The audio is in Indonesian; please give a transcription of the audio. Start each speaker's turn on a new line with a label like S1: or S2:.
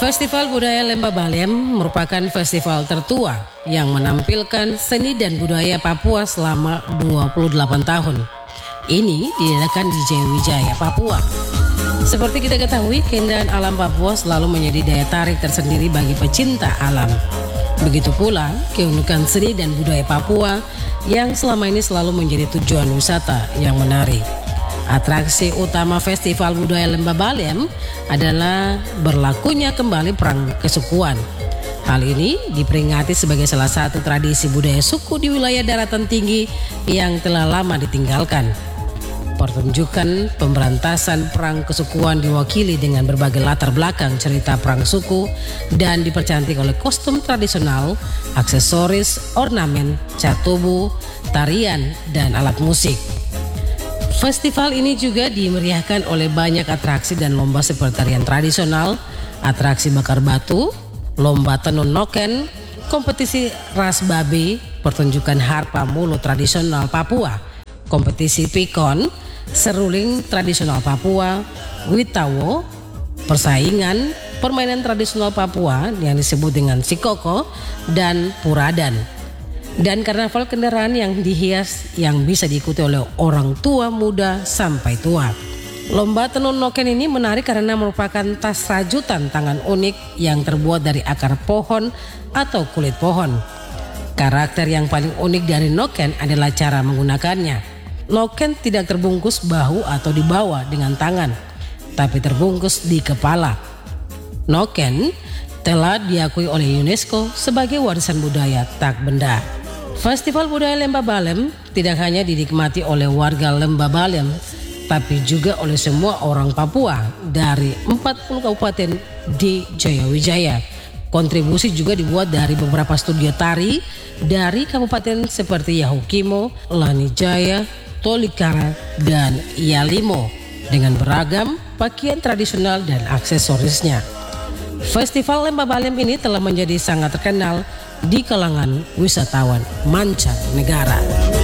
S1: Festival Budaya Lembah Baliem merupakan festival tertua yang menampilkan seni dan budaya Papua selama 28 tahun. Ini diadakan di Jayawijaya, Papua. Seperti kita ketahui, keindahan alam Papua selalu menjadi daya tarik tersendiri bagi pecinta alam. Begitu pula keunikan seni dan budaya Papua yang selama ini selalu menjadi tujuan wisata yang menarik. Atraksi utama Festival Budaya Lembah Baliem adalah berlakunya kembali Perang Kesukuan. Hal ini diperingati sebagai salah satu tradisi budaya suku di wilayah daratan tinggi yang telah lama ditinggalkan. Pertunjukan pemberantasan Perang Kesukuan diwakili dengan berbagai latar belakang cerita perang suku dan dipercantik oleh kostum tradisional, aksesoris, ornamen, cat tubuh, tarian, dan alat musik. Festival ini juga dimeriahkan oleh banyak atraksi dan lomba seperti tarian tradisional, atraksi bakar batu, lomba tenun noken, kompetisi ras babi, pertunjukan harpa mulut tradisional Papua, kompetisi pikon, seruling tradisional Papua, witawo, persaingan, permainan tradisional Papua yang disebut dengan sikoko, dan puradan. Dan karnaval kendaraan yang dihias yang bisa diikuti oleh orang tua, muda, sampai tua. Lomba tenun noken ini menarik karena merupakan tas rajutan tangan unik yang terbuat dari akar pohon atau kulit pohon. Karakter yang paling unik dari noken adalah cara menggunakannya. Noken tidak terbungkus bahu atau dibawa dengan tangan, tapi terbungkus di kepala. Noken telah diakui oleh UNESCO sebagai warisan budaya tak benda. Festival Budaya Lembah Baliem tidak hanya dinikmati oleh warga Lembah Baliem, tapi juga oleh semua orang Papua dari 40 kabupaten di Jayawijaya. Kontribusi juga dibuat dari beberapa studio tari dari kabupaten seperti Yahukimo, Lanijaya, Tolikara, dan Yalimo dengan beragam pakaian tradisional dan aksesorisnya. Festival Lembah Baliem ini telah menjadi sangat terkenal di kalangan wisatawan mancanegara.